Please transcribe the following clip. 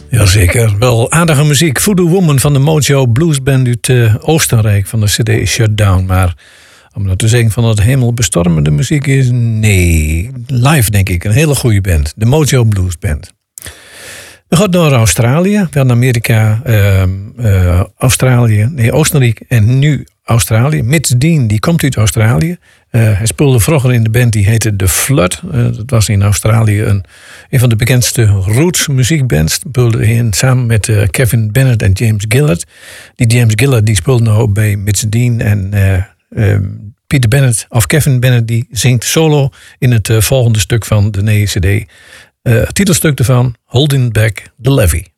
Jazeker, wel aardige muziek. Voodoo Woman van de Mojo Blues Band uit Oostenrijk van de CD Shutdown. Maar om nou te zeggen van het hemelbestormende muziek is, nee. Live denk ik, een hele goede band. De Mojo Blues Band. We gaan naar Australië, wel naar Amerika, Oostenrijk en nu Australië. Mitch Dean, die komt uit Australië. Hij speelde vroeger in de band die heette The Flood. Dat was in Australië een van de bekendste roots muziekbands. Speelde hij samen met Kevin Bennett en James Gillard. Die James Gillard die speelde nou bij Mitch Dean en Peter Bennett, of Kevin Bennett, die zingt solo in het volgende stuk van de nieuwe CD. Het titelstuk ervan, Holding Back the Levee.